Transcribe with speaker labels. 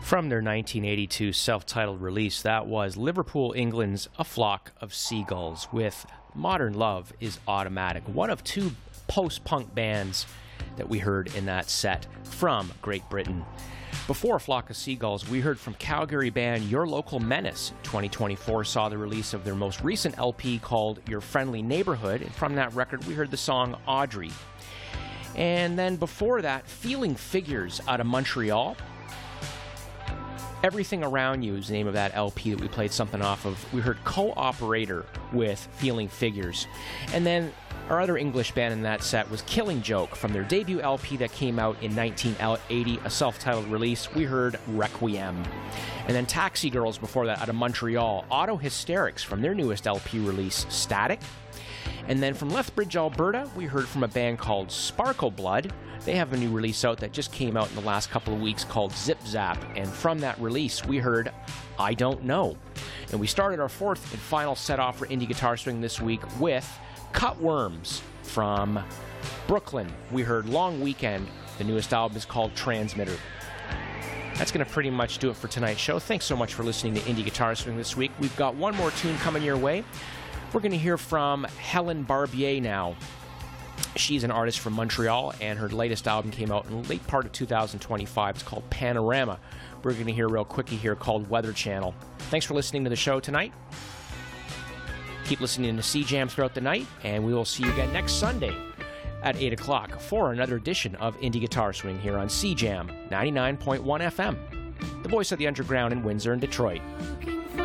Speaker 1: From their 1982 self-titled release, that was Liverpool, England's A Flock of Seagulls with Modern Love is Automatic, one of two post-punk bands that we heard in that set from Great Britain. Before A Flock of Seagulls, we heard from Calgary band Your Local Menace. 2024 saw the release of their most recent LP called Your Friendly Neighborhood, and from that record we heard the song Audrey. And then before that, Feeling Figures out of Montreal. Everything Around You is the name of that LP that we played something off of. We heard Co-Operator with Feeling Figures. And then our other English band in that set was Killing Joke from their debut LP that came out in 1980, a self-titled release. We heard Requiem. And then Taxi Girls before that out of Montreal, Auto Hysterics from their newest LP release, Static. And then from Lethbridge, Alberta, we heard from a band called Sparkle Blood. They have a new release out that just came out in the last couple of weeks called Zip Zap. And from that release, we heard I Don't Know. And we started our fourth and final set off for Indie Guitar Swing this week with Cutworms from Brooklyn. We heard Long Weekend. The newest album is called Transmitter. That's going to pretty much do it for tonight's show. Thanks so much for listening to Indie Guitar Swing this week. We've got one more tune coming your way. We're going to hear from Helen Barbier now. She's an artist from Montreal, and her latest album came out in the late part of 2025. It's called Panorama. We're going to hear real quickie here called Weather Channel. Thanks for listening to the show tonight. Keep listening to CJAM throughout the night, and we will see you again next Sunday at 8 o'clock for another edition of Indie Guitar Swing here on CJAM 99.1 FM, the voice of the underground in Windsor and Detroit.